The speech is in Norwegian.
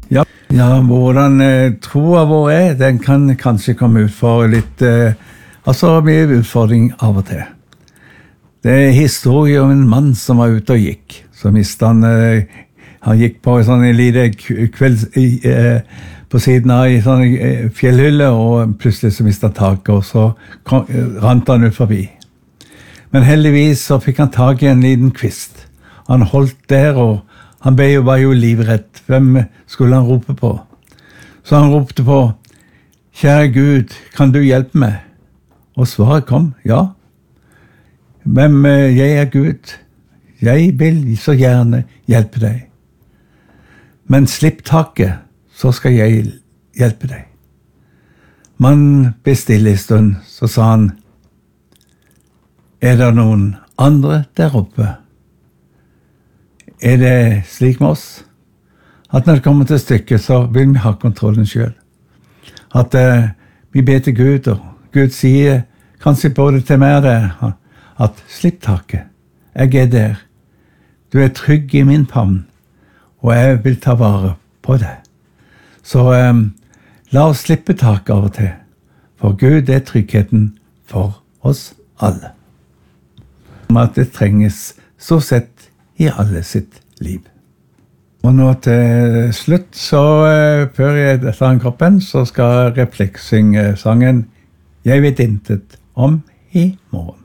Ja, hvordan troa vår den kan kanskje komme ut for litt, mye utfordring av og til. Det historie om en mann som var ute og gikk, så mistet han gikk på en sånn lite kveld på siden av en sånn fjellhylle, og plutselig så mistet han taket, og så rant han ut forbi. Men heldigvis så fikk han tak i en liten kvist. Han holdt der, og han var jo livredd. Hvem skulle han rope på? Så han ropte på, «Kjære Gud, kan du hjelpe meg?» Og svaret kom, «Ja. Men jeg er Gud. Jeg vil så gjerne hjelpe deg. Men slipp taket, så skal jeg hjelpe deg.» Man ble stille en stund, så sa han, «Er det noen andre der oppe? Er det slik med oss? At når det kommer til stykket, så vil vi ha kontrollen selv. At vi ber til Gud, og Gud sier, kanskje både til meg og deg, at slipp taket. Jeg er der. Du er trygg i min favn, og jeg vil ta vare på deg. Så la oss slippe taket av og til, for Gud er tryggheten for oss alle. At det trenges så sett i alle sitt liv. Og nå til slutt, så før jeg tar en kroppen, så skal Refleks synge sangen «Jeg vet intet om i morgen».